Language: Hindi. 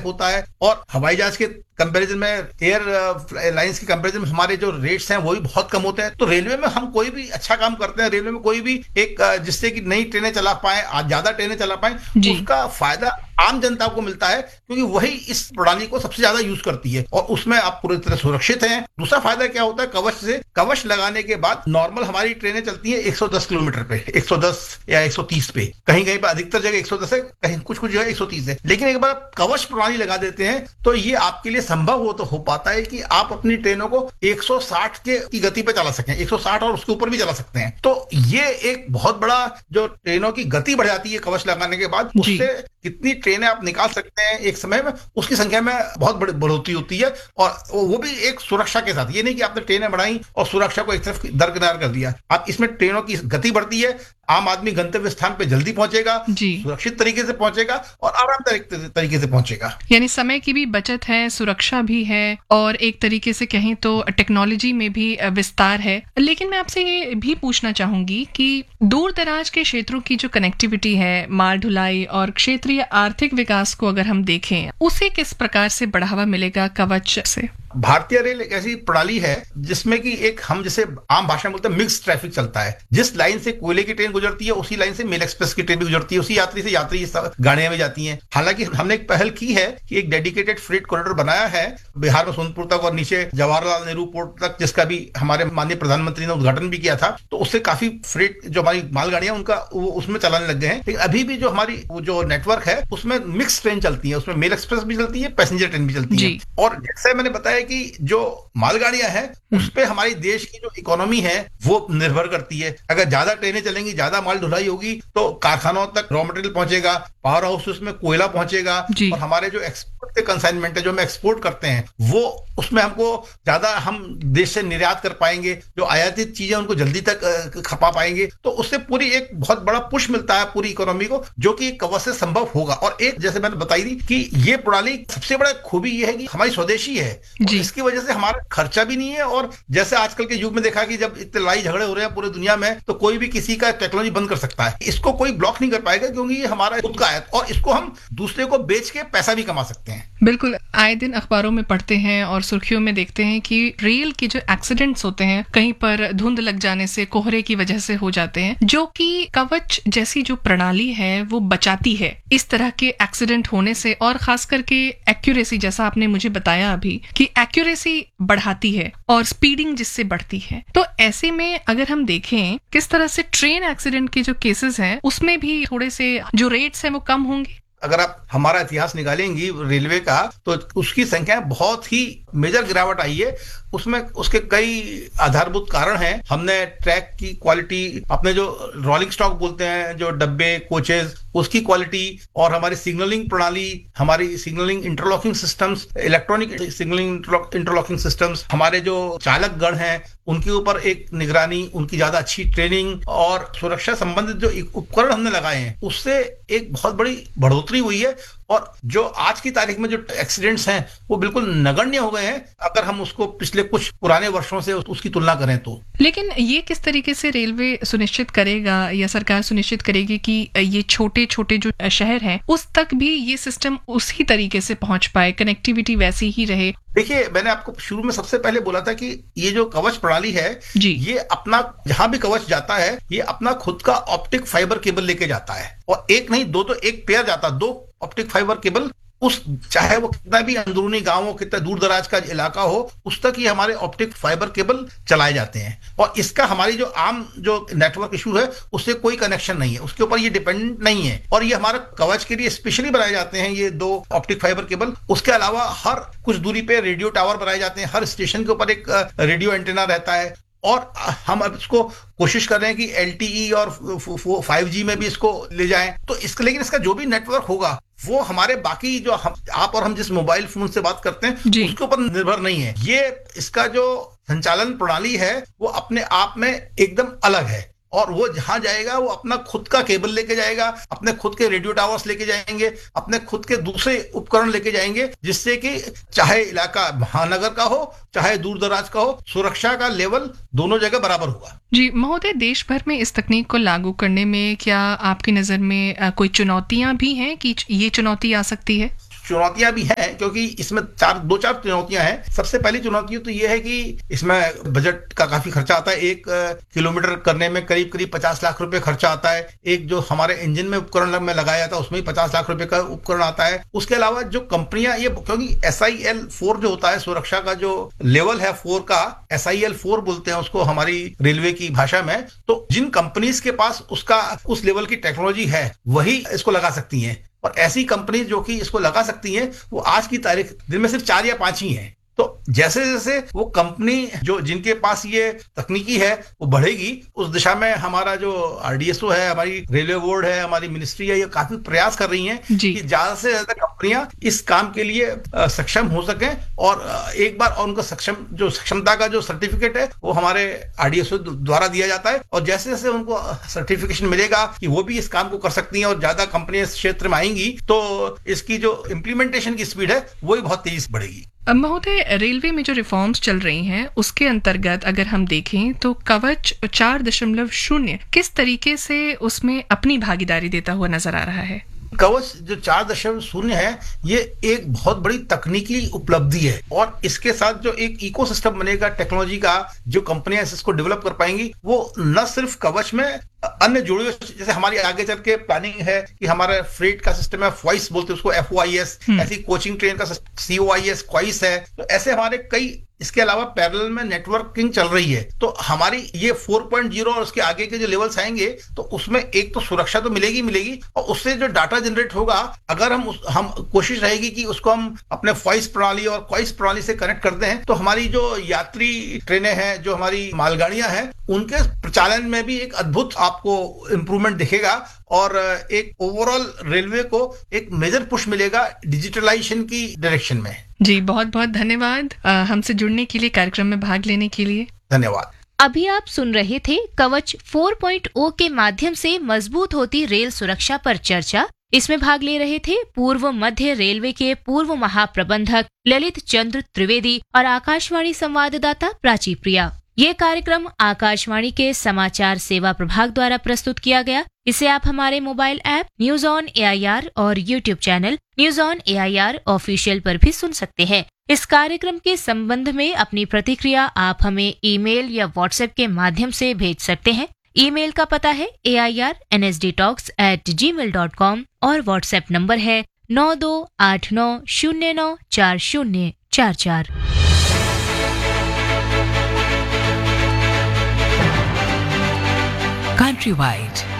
होता है, और हवाई जहाज के कंपैरिजन में, एयर लाइंस के कंपैरिजन में हमारे जो रेट्स हैं वो भी बहुत कम होते हैं। तो रेलवे में हम कोई भी अच्छा काम करते हैं, रेलवे में कोई भी एक जिससे कि नई ट्रेनें चला पाए, आज ज्यादा ट्रेनें चला पाए, उसका फायदा आम जनता को मिलता है, क्योंकि वही इस प्रणाली को सबसे ज्यादा यूज करती है और उसमें आप पूरी तरह सुरक्षित हैं। दूसरा फायदा क्या होता है कवच से, कवच लगाने के बाद नॉर्मल हमारी ट्रेनें चलती है 110 किलोमीटर पे, 110 या 130 पे, कहीं कहीं पर अधिकतर जगह 110 है, कहीं कुछ कुछ जगह 130 है। लेकिन एक बार कवच प्रणाली लगा देते हैं तो ये आपके लिए संभव हो पाता है कि आप अपनी ट्रेनों को 160 की गति पे चला सकें, 160 और उसके ऊपर भी चला सकते हैं। तो ये एक बहुत बड़ा, जो ट्रेनों की गति बढ़ जाती है कवच लगाने के बाद, उससे कितनी ट्रेनें आप निकाल सकते हैं एक समय में, उसकी संख्या में बहुत बड़ी बढ़ोतरी होती है, और वो भी एक सुरक्षा के साथ। ये नहीं कि आपने ट्रेनें बढ़ाई और सुरक्षा को एक तरफ दरकिनार कर दिया। आप इसमें ट्रेनों की गति बढ़ती है, आम आदमी गंतव्य स्थान पे जल्दी पहुंचेगा, सुरक्षित तरीके से पहुंचेगा और आरामदायक तरीके से पहुंचेगा। यानी समय की भी बचत है, सुरक्षा भी है, और एक तरीके से कहें तो टेक्नोलॉजी में भी विस्तार है। लेकिन मैं आपसे ये भी पूछना चाहूंगी कि दूर दराज के क्षेत्रों की जो कनेक्टिविटी है, माल ढुलाई और क्षेत्रीय आर्थिक विकास को अगर हम देखें, उसे किस प्रकार से बढ़ावा मिलेगा कवच से? भारतीय रेल एक ऐसी प्रणाली है जिसमें कि एक, हम जैसे आम भाषा में बोलते हैं, मिक्स ट्रैफिक चलता है। जिस लाइन से कोयले की ट्रेन गुजरती है उसी लाइन से मेल एक्सप्रेस की ट्रेन भी गुजरती है, उसी यात्री से यात्री गाड़ियां भी जाती हैं। हालांकि हमने एक पहल की है कि एक डेडिकेटेड फ्रेट कॉरिडोर बनाया है बिहार में, सोनपुर तक और नीचे जवाहरलाल नेहरू पोर्ट तक, जिसका भी हमारे माननीय प्रधानमंत्री ने उद्घाटन भी किया था। तो उससे काफी फ्रेट, जो हमारी मालगाड़ियां, उनका उसमें चलाने लग गए हैं। लेकिन अभी भी जो हमारी जो नेटवर्क है उसमें मिक्स ट्रेन चलती है, उसमें मेल एक्सप्रेस भी चलती है, पैसेंजर ट्रेन भी चलती है। और जैसे मैंने बताया कि जो मालगाड़ियां हैं उस पे हमारी देश की जो इकोनॉमी है वो निर्भर करती है। अगर ज्यादा ट्रेनें चलेंगी, ज्यादा माल ढुलाई होगी, तो कारखानों तक रॉ मटेरियल पहुंचेगा, पावर हाउसेस में कोयला पहुंचेगा, और हमारे जो एक्सपोर्ट के कंसाइनमेंट है, जो हम एक्सपोर्ट करते हैं, वो उसमें हमको ज्यादा, हम देश से निर्यात कर पाएंगे, जो आयातित चीजें उनको जल्दी तक खपा पाएंगे। तो उससे पूरी एक बहुत बड़ा पुश मिलता है पूरी इकोनॉमी को, जो कि कवच से संभव होगा। और एक, जैसे मैंने बताई थी कि ये प्रणाली सबसे बड़ा खूबी ये है कि हमारी स्वदेशी है, इसकी वजह से हमारा खर्चा भी नहीं है। और जैसे आजकल के युग में देखा कि जब इतने लड़ाई झगड़े हो रहे हैं पूरी दुनिया में, तो कोई भी किसी का टेक्नोलॉजी बंद कर सकता है, इसको कोई ब्लॉक नहीं कर पाएगा, क्योंकि ये हमारा खुद का है और इसको हम दूसरे को बेच के पैसा भी कमा सकते हैं। बिल्कुल, आए दिन अखबारों में पढ़ते हैं और सुर्खियों में देखते हैं कि रेल के जो एक्सीडेंट्स होते हैं, कहीं पर धुंध लग जाने से, कोहरे की वजह से हो जाते हैं, जो कि कवच जैसी जो प्रणाली है वो बचाती है इस तरह के एक्सीडेंट होने से। और खास करके एक्यूरेसी, जैसा आपने मुझे बताया अभी कि एक्यूरेसी बढ़ाती है और स्पीडिंग जिससे बढ़ती है। तो ऐसे में अगर हम देखें किस तरह से ट्रेन एक्सीडेंट के जो केसेस हैं उसमें भी थोड़े से जो रेट्स हैं वो कम होंगे। अगर आप हमारा इतिहास निकालेंगी रेलवे का, तो उसकी संख्या बहुत ही मेजर गिरावट आई है। उसमें उसके कई आधारभूत कारण हैं। हमने ट्रैक की क्वालिटी, अपने जो रोलिंग स्टॉक बोलते हैं, जो डब्बे, कोचेस, उसकी क्वालिटी, और हमारी सिग्नलिंग प्रणाली, हमारी signalling interlocking systems, electronic signalling interlocking systems, हमारे जो चालक गण हैं उनके ऊपर एक निगरानी, उनकी ज्यादा अच्छी ट्रेनिंग और सुरक्षा संबंधित जो उपकरण हमने लगाए हैं, उससे एक बहुत बड़ी बढ़ोतरी हुई है। और जो आज की तारीख में जो एक्सीडेंट्स हैं वो बिल्कुल नगण्य हो गए हैं, अगर हम उसको पिछले कुछ पुराने वर्षों से उसकी तुलना करें तो। लेकिन ये किस तरीके से रेलवे सुनिश्चित करेगा या सरकार सुनिश्चित करेगी कि ये छोटे छोटे जो शहर हैं उस तक भी ये सिस्टम उसी तरीके से पहुंच पाए, कनेक्टिविटी वैसी ही रहे? देखिए, मैंने आपको शुरू में सबसे पहले बोला था कि ये जो कवच प्रणाली है, ये अपना, जहां भी कवच जाता है, ये अपना खुद का ऑप्टिक फाइबर केबल लेके जाता है, और एक नहीं, दो, तो एक पेयर जाता है, 2 ऑप्टिक फाइबर केबल, उस चाहे वो कितना भी अंदरूनी गांव हो, कितना दूर दराज का इलाका हो, उस तक ये हमारे ऑप्टिक फाइबर केबल चलाए जाते हैं। और इसका हमारी जो आम जो नेटवर्क इशू है उससे कोई कनेक्शन नहीं है, उसके ऊपर ये डिपेंडेंट नहीं है। और ये हमारा कवच के लिए स्पेशली बनाए जाते हैं ये 2 ऑप्टिक फाइबर केबल। उसके अलावा हर कुछ दूरी पे रेडियो टावर बनाए जाते हैं, हर स्टेशन के ऊपर एक रेडियो एंटीना रहता है। और हम अब इसको कोशिश कर रहे हैं कि LTE और 5G में भी इसको ले जाएं। तो इसका, लेकिन इसका जो भी नेटवर्क होगा वो हमारे बाकी जो आप और हम जिस मोबाइल फोन से बात करते हैं उसके ऊपर निर्भर नहीं है। ये इसका जो संचालन प्रणाली है वो अपने आप में एकदम अलग है, और वो जहां जाएगा वो अपना खुद का केबल लेके जाएगा, अपने खुद के रेडियो टावर्स लेके जाएंगे, अपने खुद के दूसरे उपकरण लेके जाएंगे, जिससे कि चाहे इलाका महानगर का हो चाहे दूर दराज का हो, सुरक्षा का लेवल दोनों जगह बराबर होगा। जी महोदय, देश भर में इस तकनीक को लागू करने में क्या आपकी नजर में कोई चुनौतियां भी हैं कि ये चुनौती आ सकती है? चुनौतियां भी हैं, क्योंकि इसमें दो चार चुनौतियां हैं। सबसे पहली चुनौती तो ये है कि इसमें बजट का काफी खर्चा आता है। 1 किलोमीटर करने में करीब करीब 50 लाख रुपए खर्चा आता है। एक जो हमारे इंजन में उपकरण में लगाया जाता है उसमें 50 लाख रुपए का उपकरण आता है। उसके अलावा जो कंपनियां ये, क्योंकि SIL4 जो होता है, सुरक्षा का जो लेवल है 4 का, SIL4 बोलते हैं उसको हमारी रेलवे की भाषा में। तो जिन कंपनीज के पास उस लेवल की टेक्नोलॉजी है वही इसको लगा सकती हैं, और ऐसी कंपनी जो कि इसको लगा सकती हैं वो आज की तारीख दिन में सिर्फ 4 या 5 ही हैं। तो जैसे जैसे वो कंपनी जो जिनके पास ये तकनीकी है वो बढ़ेगी, उस दिशा में हमारा जो RDSO है, हमारी रेलवे बोर्ड है, हमारी मिनिस्ट्री है, ये काफी प्रयास कर रही हैं कि ज्यादा से ज्यादा कंपनियां इस काम के लिए सक्षम हो सकें, और एक बार उनका सक्षमता का जो सर्टिफिकेट है वो हमारे RDSO द्वारा दिया जाता है, और जैसे जैसे उनको सर्टिफिकेशन मिलेगा कि वो भी इस काम को कर सकती हैं और ज्यादा कंपनियां इस क्षेत्र में आएंगी, तो इसकी जो इम्प्लीमेंटेशन की स्पीड है वो भी बहुत तेजी से बढ़ेगी। महोदय, रेलवे में जो रिफॉर्म्स चल रही हैं उसके अंतर्गत अगर हम देखें तो कवच 4.0 किस तरीके से उसमें अपनी भागीदारी देता हुआ नजर आ रहा है? कवच जो 4.0 है ये एक बहुत बड़ी तकनीकी उपलब्धि है, और इसके साथ जो एक इकोसिस्टम बनेगा टेक्नोलॉजी का, जो कंपनियां इसको डेवलप कर पाएंगी, वो न सिर्फ कवच में अन्य जुड़े हुए, जैसे हमारी आगे चल के प्लानिंग है कि हमारा फ्रेट का सिस्टम है, FOIS बोलते हैं उसको, FOIS, ऐसी कोचिंग ट्रेन का COIS, क्वाइस है। तो ऐसे हमारे कई, इसके अलावा पैरेलल में नेटवर्किंग चल रही है। तो हमारी ये 4.0 और उसके आगे के जो लेवल्स आएंगे तो उसमें एक तो सुरक्षा तो मिलेगी, और उससे जो डाटा जनरेट होगा, अगर हम कोशिश रहेगी कि उसको हम अपने FOIS प्रणाली और क्वाइस प्रणाली से कनेक्ट करते हैं, तो हमारी जो यात्री ट्रेनें हैं, जो हमारी मालगाड़ियां हैं, उनके प्रचालन में भी एक अद्भुत आपको इंप्रूवमेंट दिखेगा, और एक ओवरऑल रेलवे को एक मेजर पुश मिलेगा डिजिटलाइजेशन की डायरेक्शन में। जी, बहुत बहुत धन्यवाद हमसे जुड़ने के लिए, कार्यक्रम में भाग लेने के लिए धन्यवाद। अभी आप सुन रहे थे कवच 4.0 के माध्यम से मजबूत होती रेल सुरक्षा पर चर्चा। इसमें भाग ले रहे थे पूर्व मध्य रेलवे के पूर्व महाप्रबंधक ललित चंद्र त्रिवेदी और आकाशवाणी संवाददाता प्राची प्रिया। ये कार्यक्रम आकाशवाणी के समाचार सेवा प्रभाग द्वारा प्रस्तुत किया गया। इसे आप हमारे mobile app news on AIR और YouTube channel news on AIR official पर भी सुन सकते हैं। इस कार्यक्रम के संबंध में अपनी प्रतिक्रिया आप हमें ईमेल या व्हाट्सएप के माध्यम से भेज सकते हैं। ईमेल का पता है AIRNSDtalks@gmail.com और व्हाट्सएप नंबर है 9289094044। Countrywide